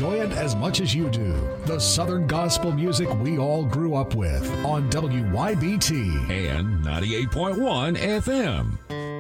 enjoy it as much as you do. The Southern gospel music we all grew up with on WYBT and 98.1 FM.